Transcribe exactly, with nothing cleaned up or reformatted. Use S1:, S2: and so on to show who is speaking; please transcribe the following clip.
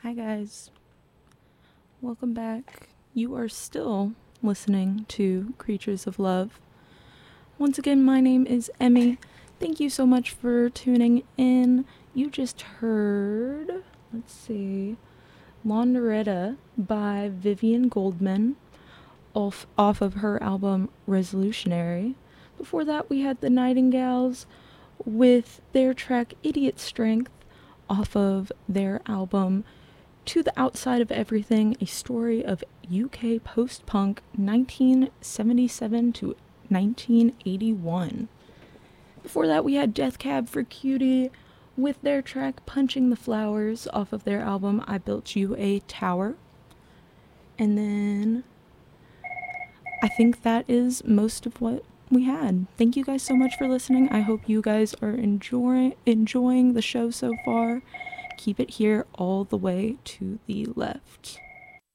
S1: Hi guys, welcome back. You are still listening to Creatures of Love. Once again, my name is Emmy. Thank you so much for tuning in. You just heard, let's see, Laundretta by Vivian Goldman off, off of her album Resolutionary. Before that, we had the Nightingales with their track Idiot Strength off of their album To the Outside of Everything, a story of U K post-punk nineteen seventy-seven to nineteen eighty-one. Before that, we had Death Cab for Cutie with their track Punching the Flowers off of their album I Built You a Tower. And then I think that is most of what we had. Thank you guys so much for listening. I hope you guys are enjoy- enjoying the show so far. Keep it here all the way to the left.